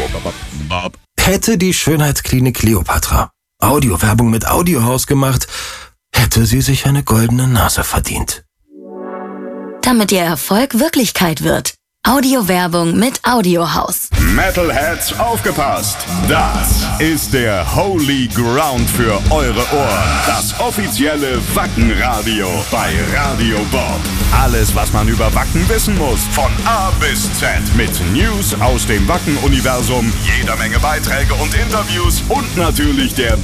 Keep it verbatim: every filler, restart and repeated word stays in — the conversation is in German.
Hätte die Schönheitsklinik Kleopatra Audiowerbung mit Audiohaus gemacht, hätte sie sich eine goldene Nase verdient. Damit ihr Erfolg Wirklichkeit wird. Audiowerbung mit Audiohaus. Metalheads, aufgepasst! Das ist der Holy Ground für eure Ohren. Das offizielle Wacken-Radio bei Radio Bob. Alles, was man über Wacken wissen muss. Von A bis Z. Mit News aus dem Wacken-Universum, jeder Menge Beiträge und Interviews und natürlich der